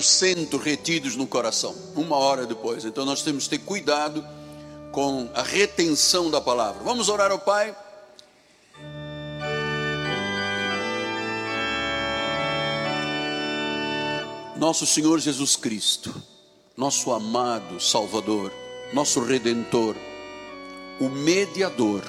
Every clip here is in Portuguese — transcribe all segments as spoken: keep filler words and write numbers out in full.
cento retidos no coração, uma hora depois. Então nós temos que ter cuidado com a retenção da palavra. Vamos orar ao Pai. Nosso Senhor Jesus Cristo, nosso amado Salvador, nosso Redentor, o mediador,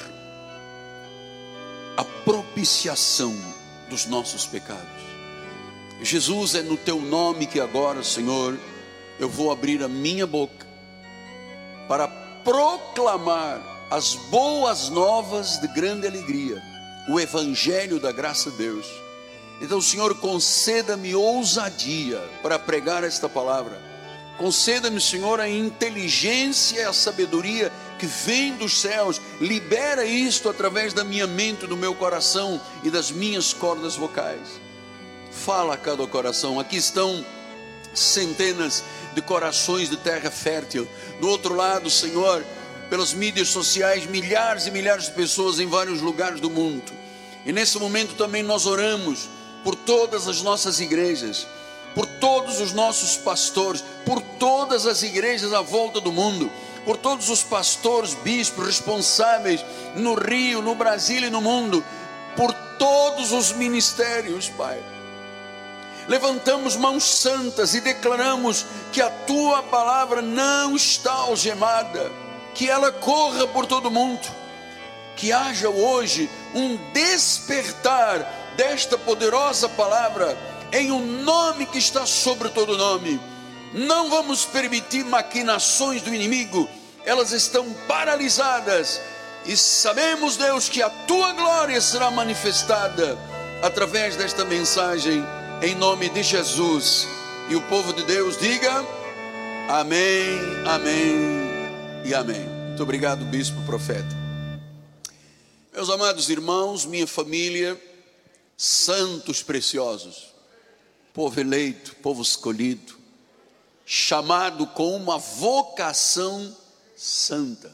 a propiciação dos nossos pecados. Jesus, é no teu nome que agora, Senhor, eu vou abrir a minha boca para proclamar as boas novas de grande alegria, o evangelho da graça de Deus. Então, Senhor, conceda-me ousadia para pregar esta palavra. Conceda-me, Senhor, a inteligência e a sabedoria que vem dos céus. Libera isto através da minha mente, do meu coração e das minhas cordas vocais. Fala a cada coração. Aqui estão centenas de corações de terra fértil. Do outro lado, Senhor, pelas mídias sociais, milhares e milhares de pessoas em vários lugares do mundo. E nesse momento também nós oramos por todas as nossas igrejas, por todos os nossos pastores, por todas as igrejas à volta do mundo, por todos os pastores, bispos responsáveis no Rio, no Brasil e no mundo, por todos os ministérios, Pai. Levantamos mãos santas e declaramos que a tua palavra não está algemada, que ela corra por todo mundo, que haja hoje um despertar desta poderosa palavra, em um nome que está sobre todo nome. Não vamos permitir maquinações do inimigo, elas estão paralisadas, e sabemos, Deus, que a tua glória será manifestada através desta mensagem, em nome de Jesus. E o povo de Deus diga amém, amém e amém. Muito obrigado, bispo profeta. Meus amados irmãos, minha família, santos preciosos, povo eleito, povo escolhido, chamado com uma vocação santa,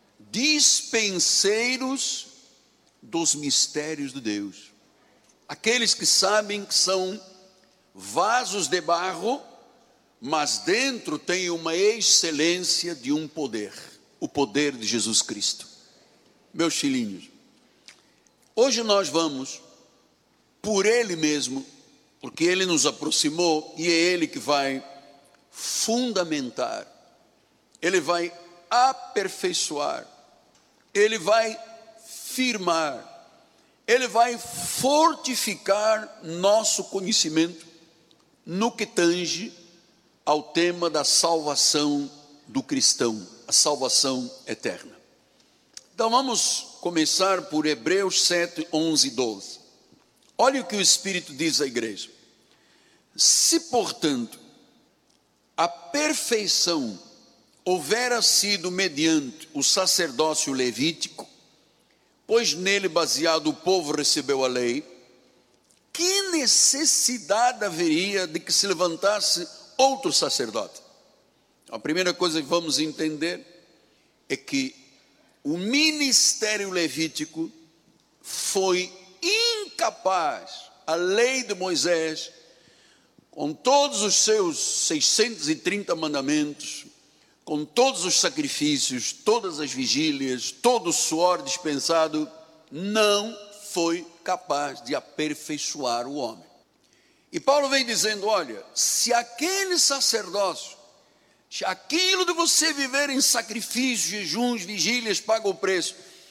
dispenseiros dos mistérios de Deus, aqueles que sabem que são vasos de barro, mas dentro tem uma excelência de um poder, o poder de Jesus Cristo. Meus filhinhos, hoje nós vamos, por Ele mesmo, porque Ele nos aproximou, e é Ele que vai fundamentar, Ele vai aperfeiçoar, Ele vai firmar, Ele vai fortificar nosso conhecimento no que tange ao tema da salvação do cristão, a salvação eterna. Então vamos começar por Hebreus sete, onze e doze. Olha o que o Espírito diz à igreja. Se, portanto, a perfeição houvera sido mediante o sacerdócio levítico, pois nele baseado o povo recebeu a lei, que necessidade haveria de que se levantasse outro sacerdote? A primeira coisa que vamos entender é que o ministério levítico foi incapaz, a lei de Moisés, com todos os seus seiscentos e trinta mandamentos, com todos os sacrifícios, todas as vigílias, todo o suor dispensado, não foi capaz de aperfeiçoar o homem. E Paulo vem dizendo, olha, se aquele sacerdócio, se aquilo de você viver em sacrifícios, jejuns, vigílias, paga o preço,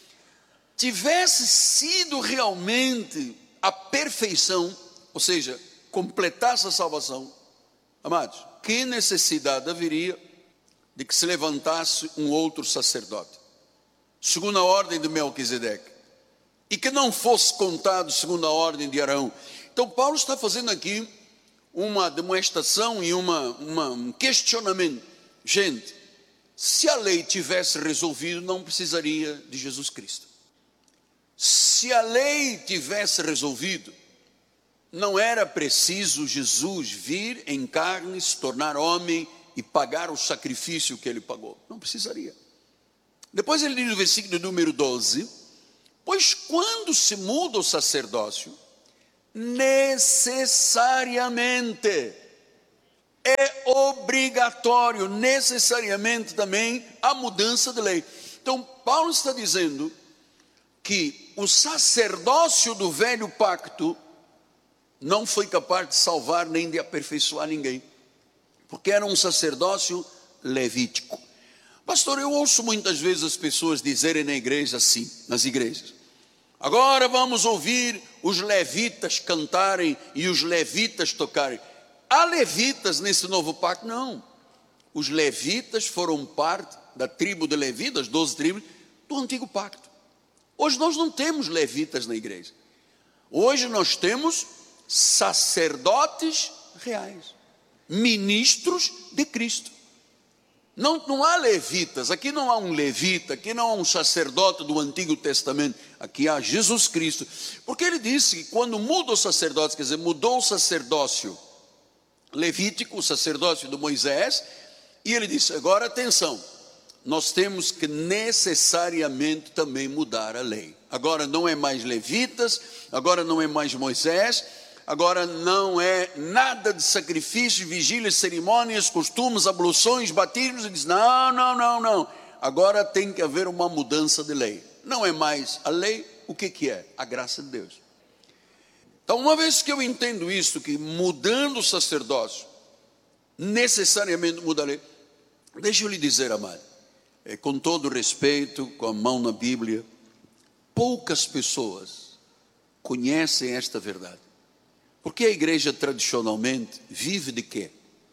tivesse sido realmente a perfeição, ou seja, completasse a salvação, amados, que necessidade haveria de que se levantasse um outro sacerdote, segundo a ordem de Melquisedeque, e que não fosse contado segundo a ordem de Arão? Então Paulo está fazendo aqui uma demonstração e uma, uma, um questionamento. Gente, se a lei tivesse resolvido, não precisaria de Jesus Cristo. Se a lei tivesse resolvido, não era preciso Jesus vir em carne, se tornar homem e pagar o sacrifício que ele pagou. Não precisaria. Depois ele diz no versículo número doze, pois quando se muda o sacerdócio, necessariamente obrigatório, necessariamente também, a mudança de lei. Então, Paulo está dizendo que o sacerdócio do velho pacto não foi capaz de salvar nem de aperfeiçoar ninguém, porque era um sacerdócio levítico. Pastor, eu ouço muitas vezes as pessoas dizerem na igreja assim, nas igrejas: agora vamos ouvir os levitas cantarem e os levitas tocarem. Há levitas nesse novo pacto? Não. Os levitas foram parte da tribo de Levi, das doze tribos, do antigo pacto. Hoje nós não temos levitas na igreja. Hoje nós temos sacerdotes reais, ministros de Cristo. Não, não há levitas, aqui não há um levita, aqui não há um sacerdote do Antigo Testamento, aqui há Jesus Cristo. Porque ele disse que quando muda o sacerdócio, quer dizer, mudou o sacerdócio levítico, o sacerdócio de Moisés, e ele disse, agora atenção, nós temos que necessariamente também mudar a lei. Agora não é mais levitas, agora não é mais Moisés, agora não é nada de sacrifícios, vigílias, cerimônias, costumes, abluções, batismos. Ele diz, não, não, não, não. Agora tem que haver uma mudança de lei. Não é mais a lei, o que que é? A graça de Deus. Então, uma vez que eu entendo isso, que mudando o sacerdócio, necessariamente muda a lei, deixa eu lhe dizer, amado, é, com todo respeito, com a mão na Bíblia, poucas pessoas conhecem esta verdade. Porque a igreja tradicionalmente vive de quê?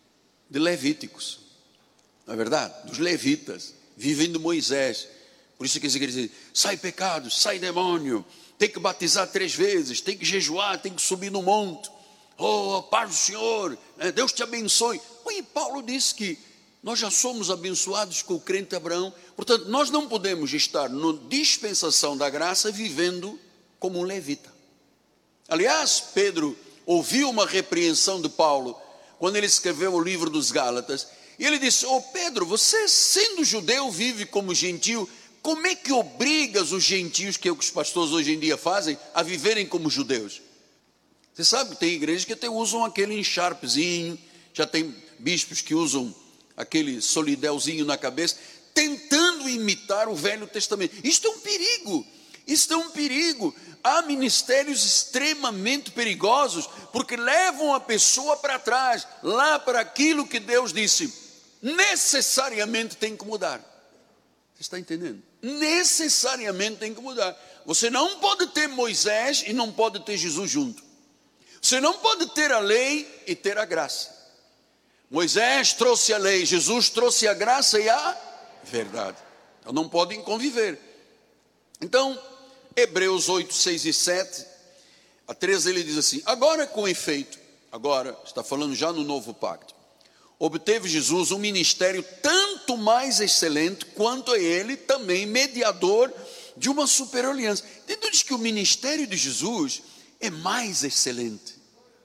De levíticos, não é verdade? Dos levitas, vivem de Moisés. Por isso que as igrejas dizem, sai pecado, sai demônio, tem que batizar três vezes, tem que jejuar, tem que subir no monte. Oh, paz do Senhor, Deus te abençoe. E Paulo disse que nós já somos abençoados com o crente Abraão. Portanto, nós não podemos estar na dispensação da graça vivendo como um levita. Aliás, Pedro ouviu uma repreensão de Paulo quando ele escreveu o livro dos Gálatas. E ele disse, ô oh, Pedro, você sendo judeu vive como gentil, como é que obrigas os gentios, que é o que os pastores hoje em dia fazem, a viverem como judeus? Você sabe, tem igrejas que até usam aquele encharpezinho, já tem bispos que usam aquele solidelzinho na cabeça, tentando imitar o Velho Testamento. Isto é um perigo, isto é um perigo. Há ministérios extremamente perigosos, porque levam a pessoa para trás, lá para aquilo que Deus disse, necessariamente tem que mudar. Você está entendendo? Necessariamente tem que mudar. Você não pode ter Moisés e não pode ter Jesus junto. Você não pode ter a lei e ter a graça. Moisés trouxe a lei, Jesus trouxe a graça e a verdade. Então não podem conviver. Então, Hebreus oito, seis e sete, a treze ele diz assim, agora com efeito, agora está falando já no novo pacto, obteve Jesus um ministério tanto mais excelente quanto a ele também mediador de uma superior aliança. Então diz que o ministério de Jesus é mais excelente.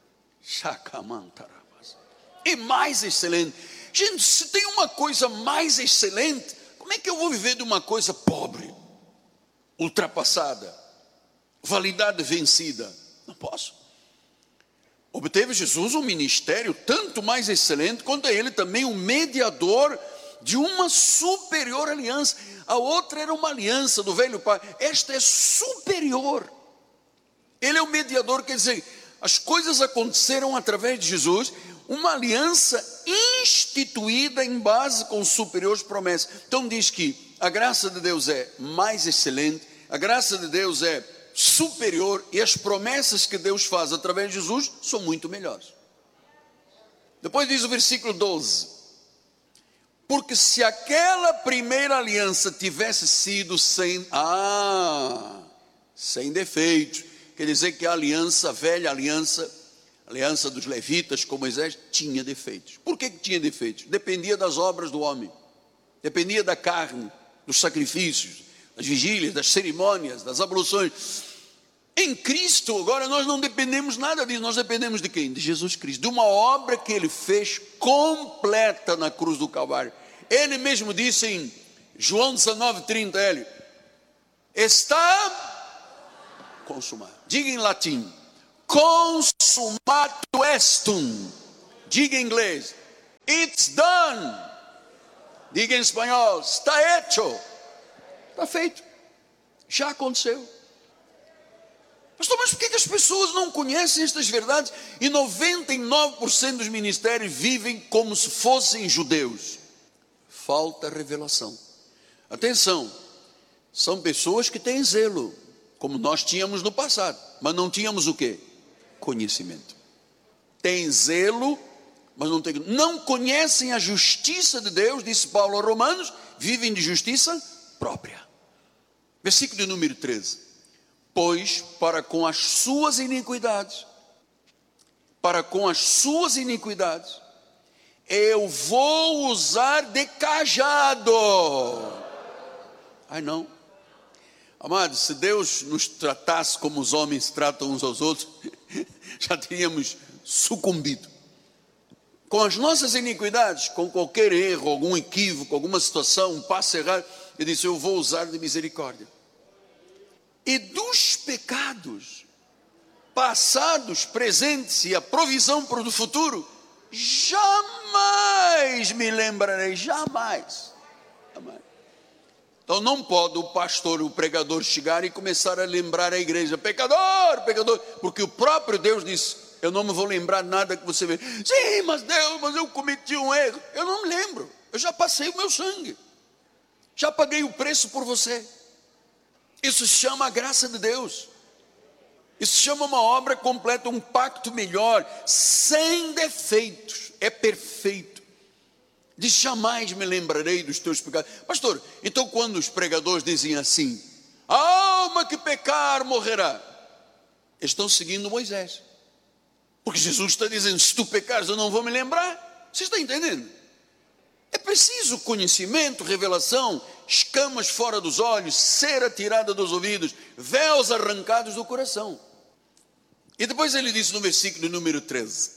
É mais excelente. Gente, se tem uma coisa mais excelente, como é que eu vou viver de uma coisa pobre, ultrapassada, validade vencida? Não posso. Obteve Jesus um ministério tanto mais excelente quanto a ele também um mediador de uma superior aliança. A outra era uma aliança do velho pai, esta é superior. Ele é o mediador, quer dizer, as coisas aconteceram através de Jesus, uma aliança instituída em base com superiores promessas. Então diz que a graça de Deus é mais excelente, a graça de Deus é superior e as promessas que Deus faz através de Jesus são muito melhores. Depois diz o versículo doze, porque se aquela primeira aliança tivesse sido sem, ah, sem defeitos, quer dizer que a aliança, a velha aliança, a aliança dos levitas com Moisés, tinha defeitos. Por que que tinha defeitos? Dependia das obras do homem, dependia da carne, dos sacrifícios, das vigílias, das cerimônias, das abluções. Em Cristo, agora nós não dependemos nada disso, nós dependemos de quem? De Jesus Cristo, de uma obra que Ele fez completa na cruz do Calvário. Ele mesmo disse em João dezenove, trinta, ele, está consumado. Diga em latim, consumato estum. Diga em inglês, It's done. Diga em espanhol, está hecho. Está feito. Já aconteceu. Pastor, mas por que as pessoas não conhecem estas verdades? E noventa e nove por cento dos ministérios vivem como se fossem judeus. Falta revelação. Atenção, são pessoas que têm zelo, como nós tínhamos no passado, mas não tínhamos o quê? Conhecimento. Tem zelo, mas não tem, não conhecem a justiça de Deus, disse Paulo aos Romanos, vivem de justiça própria. Versículo de número treze. Pois para com as suas iniquidades, para com as suas iniquidades, eu vou usar de cajado. Ai não. Amados, se Deus nos tratasse como os homens tratam uns aos outros, já teríamos sucumbido. Com as nossas iniquidades, com qualquer erro, algum equívoco, alguma situação, um passo errado, ele disse, eu vou usar de misericórdia. E dos pecados passados, presentes e a provisão para o futuro, jamais me lembrarei, jamais, jamais. Então não pode o pastor, o pregador chegar e começar a lembrar a igreja, pecador, pecador, porque o próprio Deus disse, eu não me vou lembrar nada que você vê. Sim, mas Deus, mas eu cometi um erro. Eu não me lembro, eu já passei o meu sangue, já paguei o preço por você. Isso se chama a graça de Deus. Isso se chama uma obra completa, um pacto melhor, sem defeitos, é perfeito. Diz, jamais me lembrarei dos teus pecados. Pastor, então quando os pregadores dizem assim, a alma que pecar morrerá, estão seguindo Moisés. Porque Jesus está dizendo, se tu pecares eu não vou me lembrar. Você está entendendo? É preciso conhecimento, revelação, escamas fora dos olhos, cera tirada dos ouvidos, véus arrancados do coração. E depois ele diz no versículo número treze,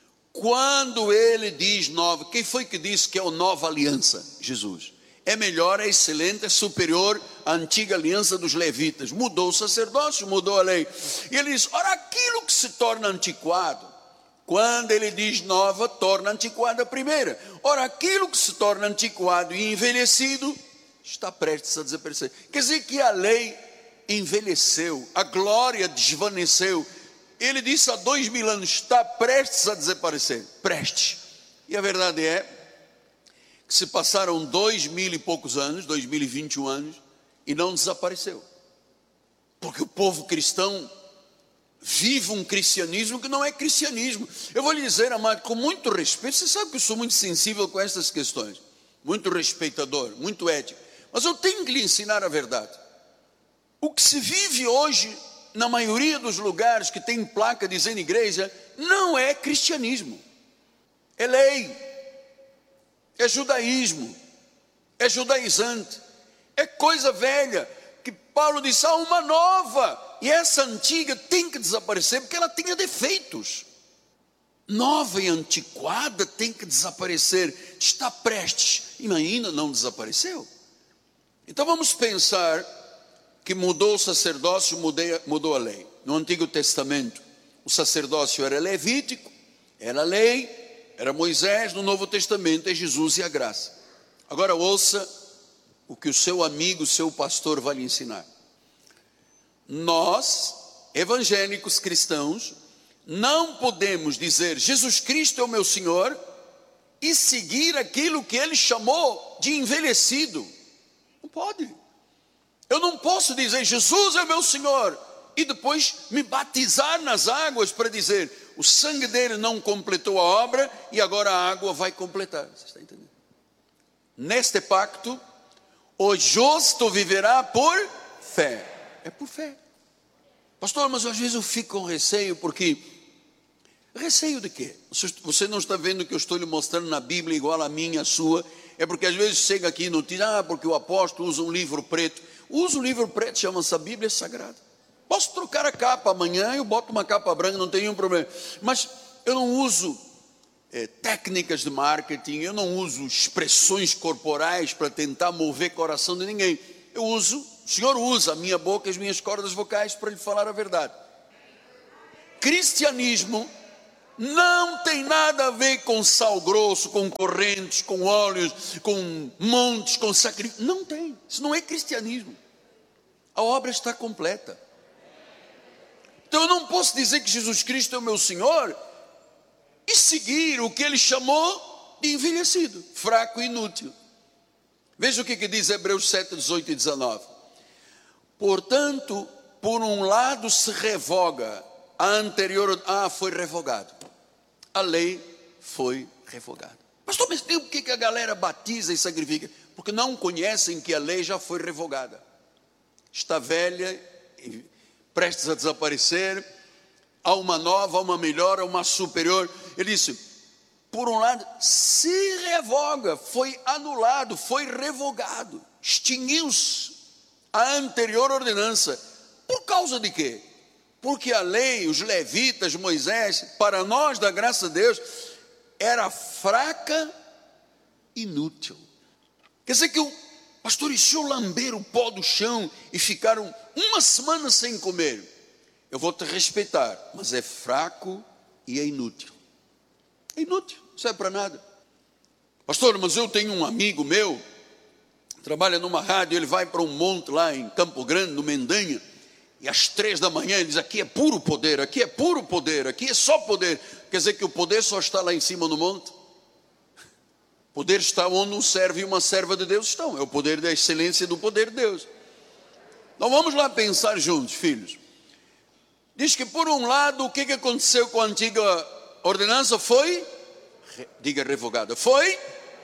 quando ele diz nova, quem foi que disse que é a nova aliança? Jesus. É melhor, é excelente, é superior à antiga aliança dos levitas. Mudou o sacerdócio, mudou a lei. E ele diz, ora aquilo que se torna antiquado, quando ele diz nova, torna antiquada a primeira. Ora, aquilo que se torna antiquado e envelhecido, está prestes a desaparecer. Quer dizer que a lei envelheceu, a glória desvaneceu. Ele disse há dois mil anos, está prestes a desaparecer. Prestes. E a verdade é, que se passaram dois mil e poucos anos, dois mil e vinte e um anos, e não desapareceu. Porque o povo cristão vive um cristianismo que não é cristianismo. Eu vou lhe dizer, amado, com muito respeito, você sabe que eu sou muito sensível com essas questões, muito respeitador, muito ético, mas eu tenho que lhe ensinar a verdade. O que se vive hoje, na maioria dos lugares que tem placa dizendo igreja, não é cristianismo, é lei, é judaísmo, é judaizante, é coisa velha, que Paulo disse, há uma nova, e essa antiga tem que desaparecer, porque ela tinha defeitos. Nova e antiquada tem que desaparecer, está prestes, e ainda não desapareceu. Então vamos pensar que mudou o sacerdócio, mudou a lei. No Antigo Testamento, o sacerdócio era levítico, era lei, era Moisés. No Novo Testamento é Jesus e a graça. Agora ouça o que o seu amigo, o seu pastor vai lhe ensinar. Nós, evangélicos cristãos, não podemos dizer Jesus Cristo é o meu Senhor e seguir aquilo que ele chamou de envelhecido. Não pode. Eu não posso dizer Jesus é o meu Senhor e depois me batizar nas águas para dizer o sangue dele não completou a obra e agora a água vai completar. Você está entendendo? Neste pacto, o justo viverá por fé. É por fé. Pastor, mas às vezes eu fico com receio, porque... Receio de quê? Você não está vendo que eu estou lhe mostrando na Bíblia igual a minha, a sua? É porque às vezes chega aqui e notícia, ah, porque o apóstolo usa um livro preto. Usa um livro preto, chama-se a Bíblia Sagrada. Posso trocar a capa amanhã, eu boto uma capa branca, não tem nenhum problema. Mas eu não uso é, técnicas de marketing, eu não uso expressões corporais para tentar mover coração de ninguém. Eu uso, o Senhor usa a minha boca e as minhas cordas vocais para lhe falar a verdade. Cristianismo não tem nada a ver com sal grosso, com correntes, com óleos, com montes, com sacrifício. Não tem. Isso não é cristianismo. A obra está completa. Então eu não posso dizer que Jesus Cristo é o meu Senhor e seguir o que ele chamou de envelhecido, fraco e inútil. Veja o que, que diz Hebreus sete, dezoito e dezenove. Portanto, por um lado se revoga a anterior... Ah, foi revogado. A lei foi revogada. Pastor, mas tem o que, que a galera batiza e sacrifica? Porque não conhecem que a lei já foi revogada. Está velha, prestes a desaparecer, há uma nova, há uma melhor, há uma superior. Ele disse, por um lado, se revoga, foi anulado, foi revogado, extinguiu-se a anterior ordenança. Por causa de quê? Porque a lei, os levitas, Moisés, para nós da graça de Deus, era fraca, inútil. Quer dizer que o pastor, e se eu lamber o pó do chão e ficaram uma semana sem comer, eu vou te respeitar, mas é fraco e é inútil. É inútil, não serve para nada. Pastor, mas eu tenho um amigo meu, trabalha numa rádio, ele vai para um monte lá em Campo Grande, no Mendanha, e às três da manhã ele diz, aqui é puro poder, aqui é puro poder, aqui é só poder. Quer dizer que o poder só está lá em cima no monte? O poder está onde um servo e uma serva de Deus estão. É o poder da excelência do poder de Deus. Então vamos lá pensar juntos, filhos. Diz que por um lado, o que, que aconteceu com a antiga ordenança? Foi, diga revogada, foi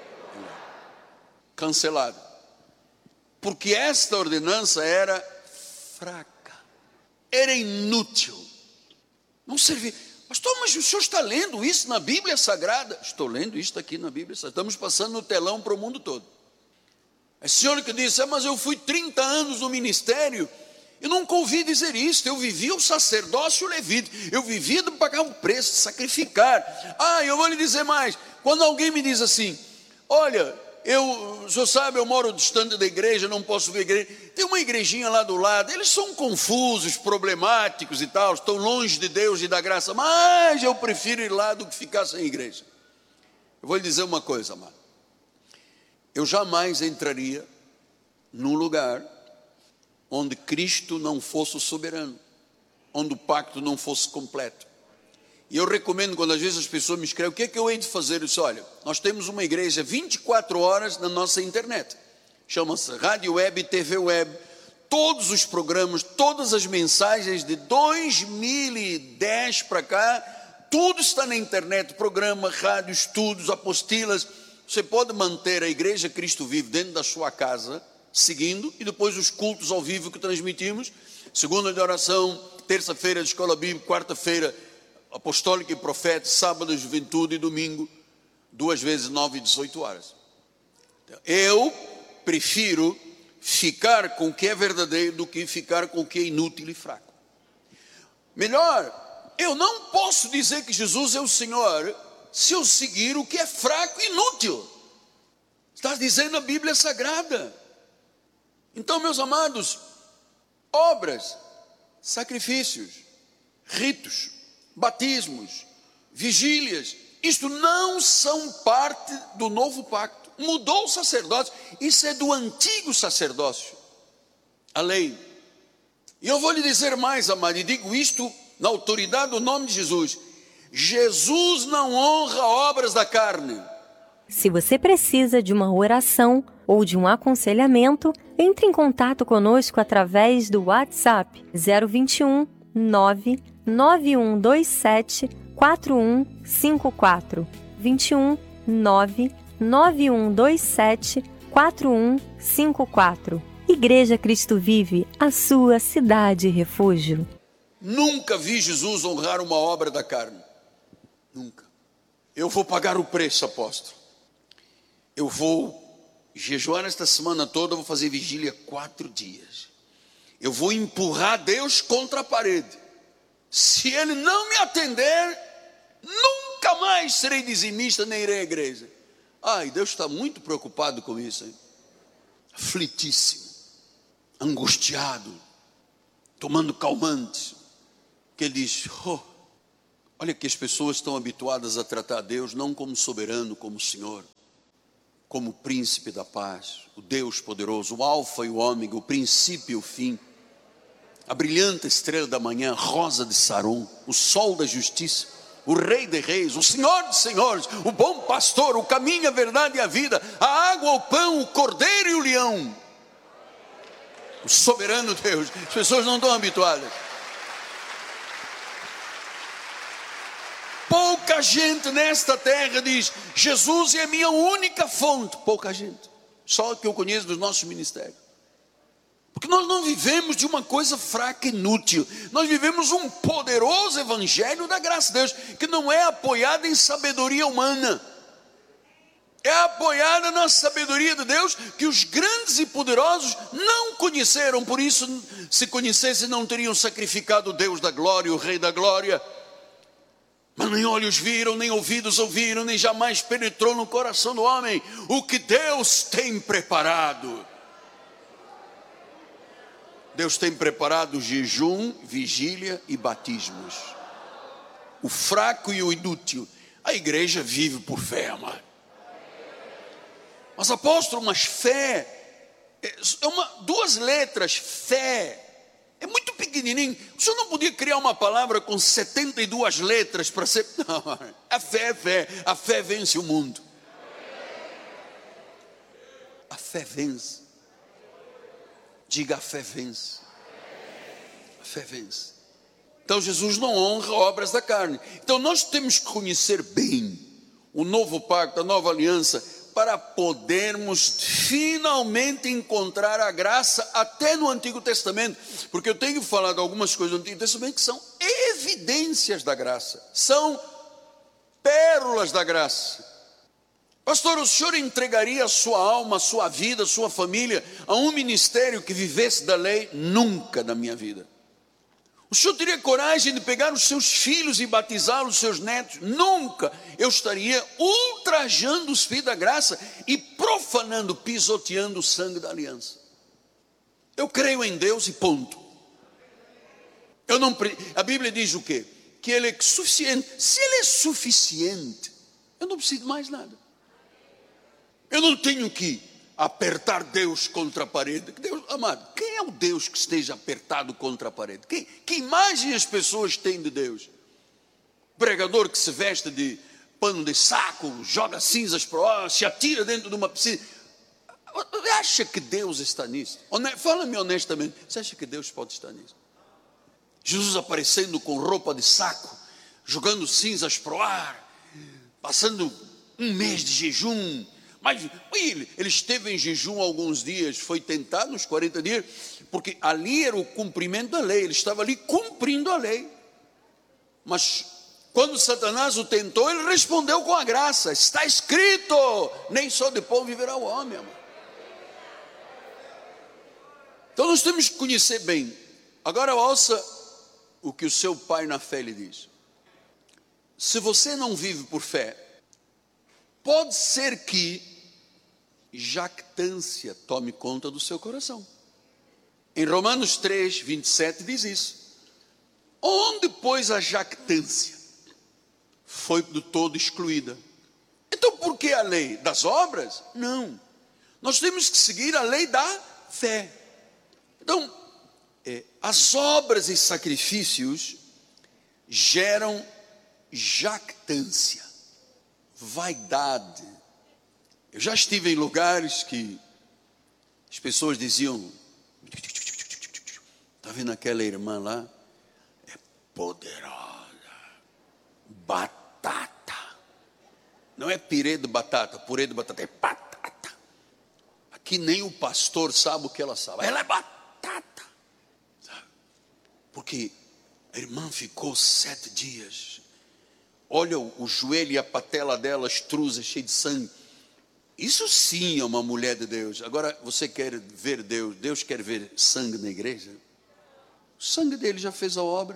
cancelada. Porque esta ordenança era fraca, era inútil, não servia. Pastor, mas o senhor está lendo isso na Bíblia Sagrada? Estou lendo isso aqui na Bíblia Sagrada. Estamos passando no telão para o mundo todo. É o senhor que disse, ah, mas eu fui trinta anos no ministério e nunca ouvi dizer isso. Eu vivia o sacerdócio levítico, eu vivia de pagar um preço, sacrificar. Ah, eu vou lhe dizer mais, quando alguém me diz assim, olha, eu, o senhor sabe, eu moro distante da igreja, não posso ver a igreja, tem uma igrejinha lá do lado, eles são confusos, problemáticos e tal, estão longe de Deus e da graça, mas eu prefiro ir lá do que ficar sem igreja. Eu vou lhe dizer uma coisa, amado, eu jamais entraria num lugar onde Cristo não fosse o soberano, onde o pacto não fosse completo. E eu recomendo, quando às vezes as pessoas me escrevem, o que é que eu hei de fazer? Eu disse, olha, nós temos uma igreja vinte e quatro horas na nossa internet, chama-se Rádio Web, T V Web, todos os programas, todas as mensagens de dois mil e dez para cá, tudo está na internet, programa, rádio, estudos, apostilas. Você pode manter a Igreja Cristo Vive dentro da sua casa, seguindo, e depois os cultos ao vivo que transmitimos, segunda de oração, terça-feira de escola bíblica, quarta-feira apostólico e profeta, sábado, juventude e domingo, duas vezes nove e dezoito horas. Eu prefiro ficar com o que é verdadeiro do que ficar com o que é inútil e fraco. Melhor, eu não posso dizer que Jesus é o Senhor se eu seguir o que é fraco e inútil. Está dizendo a Bíblia Sagrada. Então, meus amados, obras, sacrifícios, ritos, batismos, vigílias, isto não são parte do novo pacto. Mudou o sacerdócio, isso é do antigo sacerdócio, a lei. E eu vou lhe dizer mais, amado, e digo isto na autoridade do nome de Jesus: Jesus não honra obras da carne. Se você precisa de uma oração ou de um aconselhamento, entre em contato conosco através do WhatsApp zero vinte e um, nove nove um dois sete, quatro um cinco quatro, vinte e um, nove nove um dois sete, quatro um cinco quatro. Igreja Cristo Vive, a sua cidade refúgio. Nunca vi Jesus honrar uma obra da carne. Nunca. Eu vou pagar o preço, apóstolo. Eu vou jejuar esta semana toda, eu vou fazer vigília quatro dias. Eu vou empurrar Deus contra a parede. Se Ele não me atender, nunca mais serei dizimista, nem irei à igreja. Ai, Deus está muito preocupado com isso, hein? Aflitíssimo, angustiado, tomando calmantes. Que Ele diz, oh, Olha que as pessoas estão habituadas a tratar Deus não como soberano, como Senhor, como príncipe da paz, o Deus poderoso, o alfa e o ômega, o princípio e o fim, a brilhante estrela da manhã, rosa de Saron, o sol da justiça, o rei de reis, o senhor dos senhores, o bom pastor, o caminho, a verdade e a vida, a água, o pão, o cordeiro e o leão. O soberano Deus. As pessoas não estão habituadas. Pouca gente nesta terra diz: Jesus é a minha única fonte. Pouca gente, só que eu conheço dos nossos ministérios. Porque nós não vivemos de uma coisa fraca e inútil. Nós vivemos um poderoso evangelho da graça de Deus, que não é apoiado em sabedoria humana, é apoiada na sabedoria de Deus, que os grandes e poderosos não conheceram. Por isso, se conhecessem, não teriam sacrificado o Deus da glória, o Rei da glória. Mas nem olhos viram, nem ouvidos ouviram, nem jamais penetrou no coração do homem o que Deus tem preparado. Deus tem preparado jejum, vigília e batismos. O fraco e o inútil. A igreja vive por fé, amado. Mas apóstolo, mas fé é uma, duas letras, fé. É muito pequenininho. O senhor não podia criar uma palavra com setenta e duas letras para ser... Não, a fé é fé. A fé vence o mundo. A fé vence. Diga: a fé vence. A fé vence. Então Jesus não honra obras da carne. Então nós temos que conhecer bem o novo pacto, a nova aliança, para podermos finalmente encontrar a graça até no Antigo Testamento. Porque eu tenho falado algumas coisas do Antigo Testamento que são evidências da graça, são pérolas da graça. Pastor, o senhor entregaria a sua alma, a sua vida, a sua família a um ministério que vivesse da lei? Nunca na minha vida. O senhor teria coragem de pegar os seus filhos e batizá-los, os seus netos? Nunca. Eu estaria ultrajando os filhos da graça e profanando, pisoteando o sangue da aliança. Eu creio em Deus e ponto. Eu não, a Bíblia diz o quê? Que Ele é suficiente. Se Ele é suficiente, eu não preciso de mais nada. Eu não tenho que apertar Deus contra a parede. Deus, amado, quem é o Deus que esteja apertado contra a parede? Quem, que imagem as pessoas têm de Deus? Pregador que se veste de pano de saco, joga cinzas para o ar, se atira dentro de uma piscina. Acha que Deus está nisso? Fala-me honestamente, você acha que Deus pode estar nisso? Jesus aparecendo com roupa de saco, jogando cinzas para o ar, passando um mês de jejum. Mas ele, ele esteve em jejum alguns dias, foi tentado nos quarenta dias, porque ali era o cumprimento da lei, ele estava ali cumprindo a lei. Mas quando Satanás o tentou, ele respondeu com a graça: está escrito, nem só de pão viverá o homem, amor. Então nós temos que conhecer bem. Agora ouça o que o seu pai na fé lhe diz. Se você não vive por fé, pode ser que jactância tome conta do seu coração. Em Romanos três, vinte e sete diz isso. Onde, pois, a jactância foi do todo excluída. Então por que a lei? Das obras? Não. Nós temos que seguir a lei da fé. Então, é, as obras e sacrifícios geram jactância, vaidade. Eu já estive em lugares que as pessoas diziam: está vendo aquela irmã lá? É poderosa, batata. Não é pirê de batata, purê de batata, é batata. Aqui nem o pastor sabe o que ela sabe. Ela é batata. Sabe? Porque a irmã ficou sete dias. Olha o, o joelho e a patela dela, estrusa, cheia de sangue. Isso sim é uma mulher de Deus. Agora, você quer ver Deus? Deus quer ver sangue na igreja? O sangue dele já fez a obra.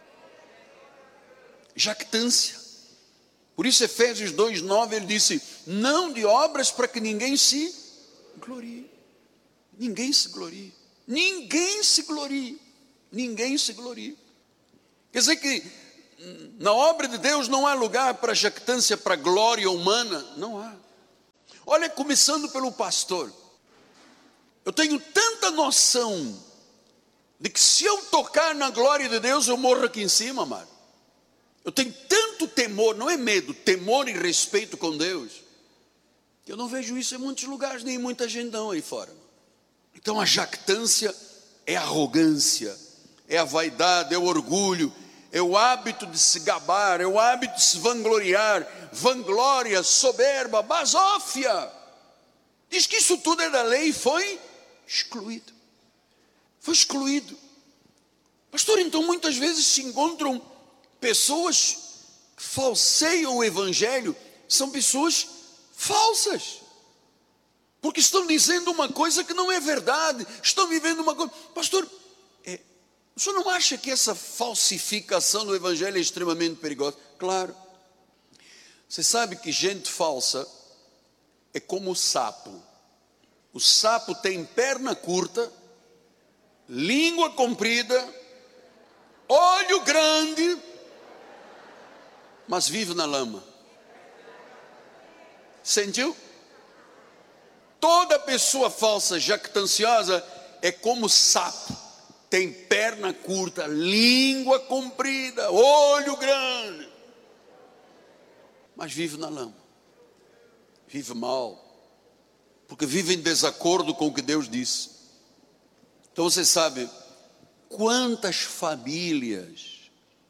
Jactância. Por isso Efésios dois, nove, ele disse: não de obras para que ninguém se glorie. Ninguém se glorie. Ninguém se glorie. Ninguém se glorie. Quer dizer que na obra de Deus não há lugar para jactância, para glória humana, não há. Olha, começando pelo pastor, eu tenho tanta noção de que se eu tocar na glória de Deus, eu morro aqui em cima, amado. Eu tenho tanto temor, não é medo, temor e respeito com Deus, que eu não vejo isso em muitos lugares, nem em muita gente não aí fora. Então a jactância é a arrogância, é a vaidade, é o orgulho, é o hábito de se gabar, é o hábito de se vangloriar, vanglória, soberba, basófia. Diz que isso tudo é da lei e foi excluído. Foi excluído. Pastor, então muitas vezes se encontram pessoas que falseiam o evangelho, são pessoas falsas, porque estão dizendo uma coisa que não é verdade, estão vivendo uma coisa. Pastor, é, o senhor não acha que essa falsificação do evangelho é extremamente perigosa? Claro. Você sabe que gente falsa é como o sapo. O sapo tem perna curta, língua comprida, olho grande, mas vive na lama. Sentiu? Toda pessoa falsa, jactanciosa, é como sapo. Tem perna curta, língua comprida, olho grande, mas vive na lama. Vive mal, porque vive em desacordo com o que Deus disse. Então você sabe quantas famílias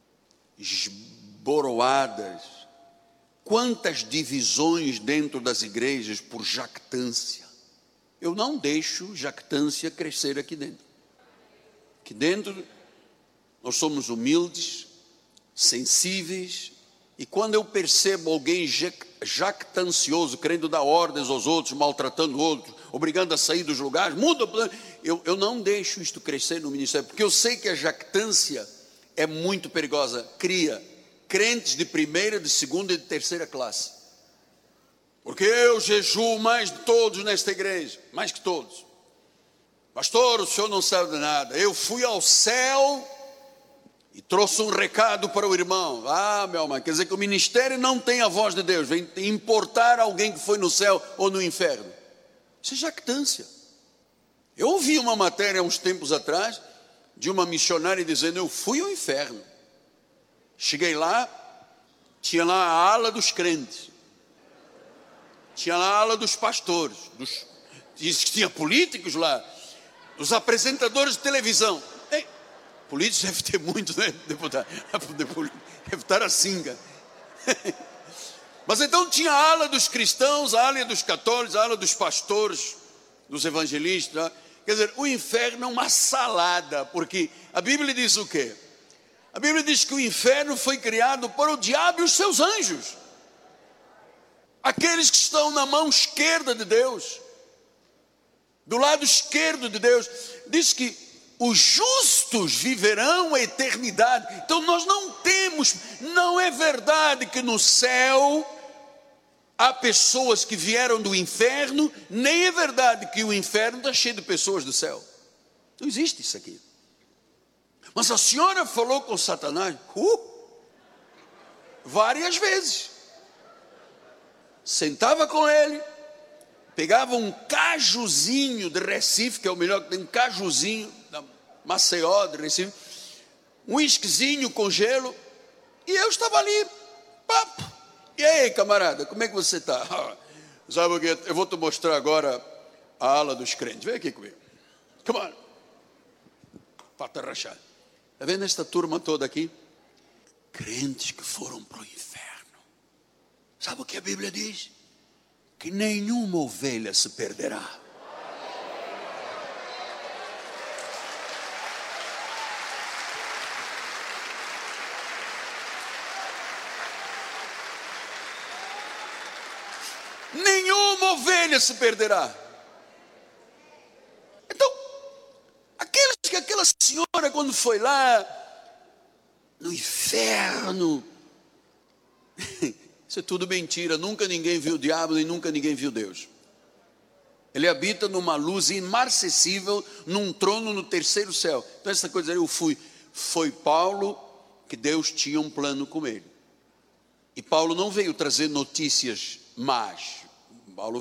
esboroadas, quantas divisões dentro das igrejas por jactância. Eu não deixo jactância crescer aqui dentro. Aqui dentro nós somos humildes, sensíveis, e quando eu percebo alguém jactancioso, querendo dar ordens aos outros, maltratando outros, obrigando a sair dos lugares, muda, eu, eu não deixo isto crescer no ministério, porque eu sei que a jactância é muito perigosa, cria crentes de primeira, de segunda e de terceira classe. Porque eu jejuo mais de todos nesta igreja, mais que todos. Pastor, o senhor não sabe de nada, eu fui ao céu e trouxe um recado para o irmão. Ah, meu irmão, quer dizer que o ministério não tem a voz de Deus, vem importar alguém que foi no céu ou no inferno. Isso é jactância. Eu ouvi uma matéria há uns tempos atrás, de uma missionária dizendo, eu fui ao inferno. Cheguei lá, tinha lá a ala dos crentes, tinha lá a ala dos pastores, dos, diz que tinha políticos lá, os apresentadores de televisão. Ei, políticos deve ter muito, né, deputado? Deve estar assim, cara. Mas então tinha a ala dos cristãos, a ala dos católicos, a ala dos pastores, dos evangelistas. Quer dizer, o inferno é uma salada, porque a Bíblia diz o quê? A Bíblia diz que o inferno foi criado para o diabo e os seus anjos, aqueles que estão na mão esquerda de Deus, do lado esquerdo de Deus. Diz que os justos viverão a eternidade. Então nós não temos, não é verdade que no céu há pessoas que vieram do inferno, nem é verdade que o inferno está cheio de pessoas do céu. Não existe isso aqui. Mas a senhora falou com Satanás uh, várias vezes. Sentava com ele, pegava um cajuzinho de Recife, que é o melhor que tem, um cajuzinho da Maceió de Recife, um whiskyzinho com gelo, e eu estava ali, papo. E aí, camarada, como é que você está? Sabe o que? Eu vou te mostrar agora a ala dos crentes. Vem aqui comigo. Come on. Pata rachada. Está vendo esta turma toda aqui? Crentes que foram para o inferno. Sabe o que a Bíblia diz? Que nenhuma ovelha se perderá. Nenhuma ovelha se perderá. Então, aqueles que aquela senhora quando foi lá no inferno, isso é tudo mentira. Nunca ninguém viu o diabo e nunca ninguém viu Deus. Ele habita numa luz imarcessível, num trono no terceiro céu. Então essa coisa aí, eu fui, foi Paulo que Deus tinha um plano com ele. E Paulo não veio trazer notícias más.